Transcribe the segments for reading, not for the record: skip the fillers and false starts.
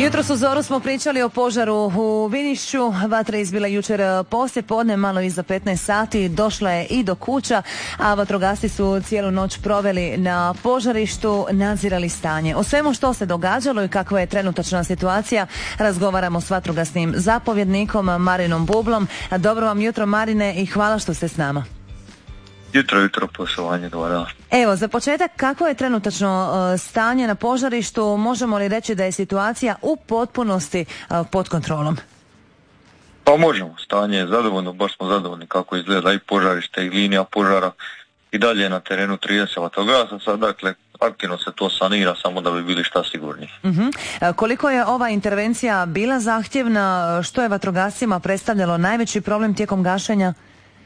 Jutros u Zoru smo pričali o požaru u Vinišću. Vatra je izbila jučer poslijepodne, malo iza 15 sati. Došla je i do kuća, a vatrogasci su cijelu noć proveli na požarištu, nadzirali stanje. O svemu što se događalo i kakva je trenutačna situacija razgovaramo s vatrogasnim zapovjednikom Marinom Bublom. Dobro vam jutro, Marine, i hvala što ste s nama. Jutro, poslovanje, dobra. Evo, za početak, kako je trenutačno stanje na požarištu? Možemo li reći da je situacija u potpunosti pod kontrolom? Pa možemo, stanje je zadovoljno, baš smo zadovoljni kako izgleda i požarište i linija požara. I dalje je na terenu 30 vatrogasaca, sad dakle aktivno se to sanira samo da bi bili šta sigurniji. Koliko je ova intervencija bila zahtjevna? Što je vatrogascima predstavljalo najveći problem tijekom gašenja?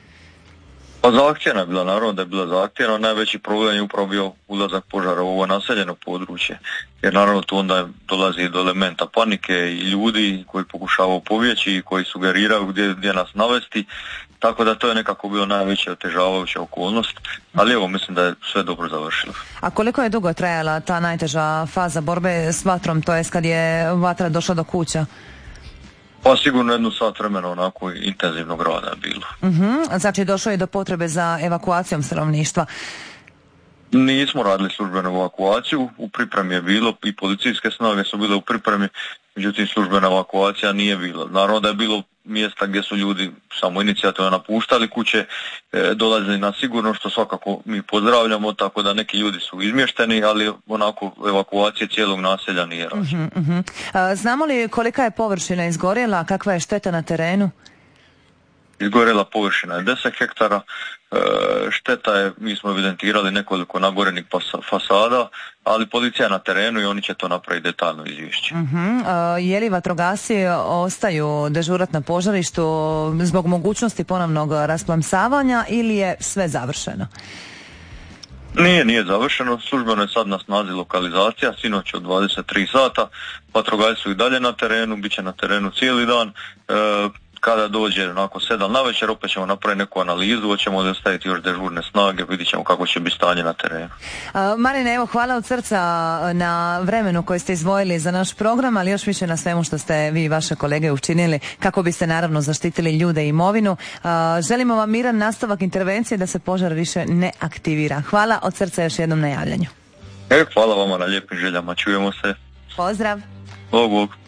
Pa zahtjevna je bila, naravno da je bila zahtjevna, najveći problem je upravo bio ulazak požara u ovo naseljeno područje, jer naravno tu onda dolazi do elementa panike i ljudi koji pokušavaju pobjeći i koji sugeriraju gdje nas navesti, tako da to je nekako bilo najveća otežavajuća okolnost, ali evo mislim da je sve dobro završilo. A koliko je dugo trajala ta najteža faza borbe s vatrom, to jest kad je vatra došla do kuća? Pa sigurno 1 sat vremena onako intenzivnog rada je bilo. Znači došlo je do potrebe za evakuacijom stanovništva? Nismo radili službenu evakuaciju, u pripremi je bilo i policijske snage su bile u pripremi, međutim službena evakuacija nije bila. Naravno da je bilo mjesta gdje su ljudi samo inicijativno napuštali kuće, dolazili na sigurno, što svakako mi pozdravljamo, tako da neki ljudi su izmješteni, ali onako evakuacije cijelog naselja nije rađena. Znamo li kolika je površina izgorjela, kakva je šteta na terenu? Izgorjela površina je 10 hektara, šteta je, mi smo evidentirali nekoliko nagorenih fasada, ali policija je na terenu i oni će to napraviti detaljno izvješće. Je li vatrogasci ostaju dežurat na požarištu zbog mogućnosti ponovnog rasplamsavanja ili je sve završeno? Nije završeno, službeno je sad na snazi lokalizacija, sinoć od 23 sata, vatrogasci su i dalje na terenu, bit će na terenu cijeli dan. Kada dođe onako 7 navečer, opet ćemo napraviti neku analizu, hoćemo da staviti još dežurne snage, vidit ćemo kako će biti stanje na terenu. Marine, evo, hvala od srca na vremenu koje ste izdvojili za naš program, ali još više na svemu što ste vi i vaše kolege učinili kako biste naravno zaštitili ljude i imovinu. Želimo vam miran nastavak intervencije da se požar više ne aktivira. Hvala od srca još jednom na javljanju. Hvala vama na lijepim željama, čujemo se. Pozdrav. Bog.